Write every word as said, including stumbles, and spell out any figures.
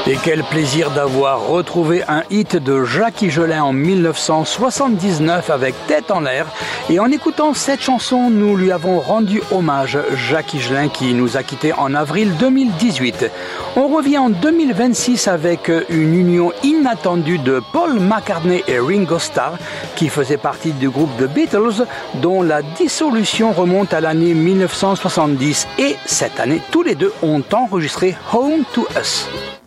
Et quel plaisir d'avoir retrouvé un hit de Jacques Higelin en mille neuf cent soixante-dix-neuf avec Tête en l'air. Et en écoutant cette chanson, nous lui avons rendu hommage. Jacques Higelin qui nous a quittés en avril deux mille dix-huit. On revient en deux mille vingt-six avec une union inattendue de Paul McCartney et Ringo Starr qui faisaient partie du groupe The Beatles dont la dissolution remonte à l'année mille neuf cent soixante-dix. Et cette année, tous les deux ont enregistré Home to Us.